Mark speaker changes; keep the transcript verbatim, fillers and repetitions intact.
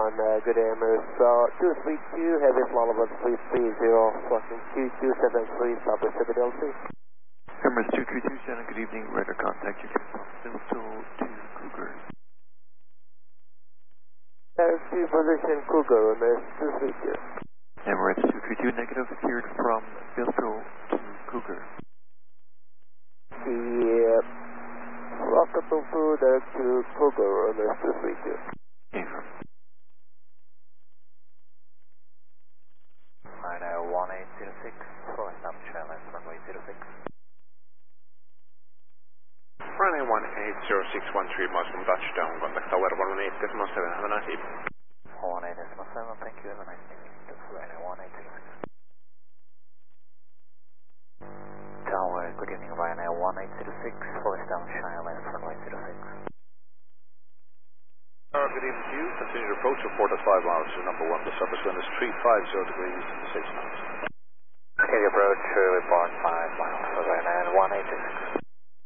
Speaker 1: one, uh, good day, Emirates. Uh, two three two, heavy flight level three three zero, flushing two two seven three, Southwest Philadelphia.
Speaker 2: Emirates two three two, Santa, good evening. Radar contact you from Bristol to Cougar.
Speaker 1: Taxi position Cougar, Emirates two three two.
Speaker 2: Emirates two three two, negative, cleared from Bristol to Cougar.
Speaker 1: The rocket to direct to Cougar, Emirates two three two.
Speaker 2: Affirm.
Speaker 3: Ryanair one eight zero six, four stop Charlie, runway zero six.
Speaker 4: Ryanair one eight zero six one three, Muslim touchdown, contact tower one eight decimal seven, have a nice evening.
Speaker 3: one eight decimal seven, thank you, have a nice evening. Ryanair one eight zero six. Tower, good evening, Ryanair one eight zero six, four stop Charlie, runway zero six.
Speaker 4: Tower, good evening to you. Continue to approach, report at five miles to number one. The surface wind is three five zero degrees, six knots.
Speaker 3: Continue approach, uh, report.